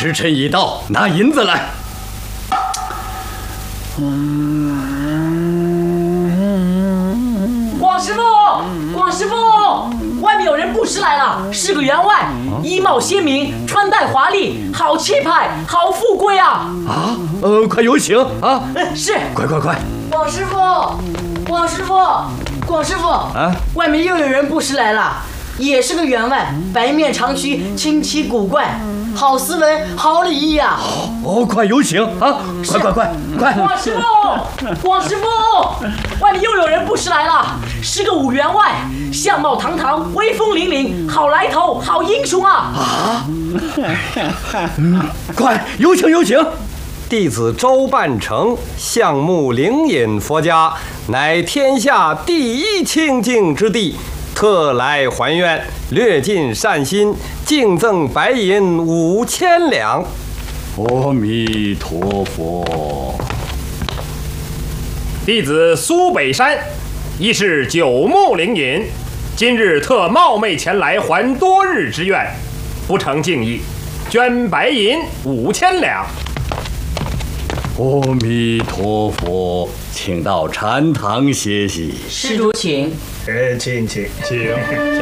时辰已到，拿银子来。 广师傅，广师傅，外面有人布施来了，是个员外，衣帽鲜明，穿戴华丽，好气派，好富贵啊！ 啊，快有请啊！ 是， 快！ 广师傅，广师傅，广师傅啊！ 外面又有人布施来了，也是个员外，白面长须，清奇古怪，好斯文，好礼仪啊！ 快有请啊！快！ 广师傅，广师傅，外面又有人布施来了，是个武员外，相貌堂堂，威风凛凛，好来头，好英雄啊！ 快有请！ 弟子周半成，相目灵隐佛家，乃天下第一清净之地，特来还愿，略尽善心，敬赠白银5000两。 阿弥陀佛。 弟子苏北山，亦是九目灵隐，今日特冒昧前来还多日之愿，不成敬意，捐白银5000两。 阿弥陀佛，请到禅堂歇息。 施主请。 请。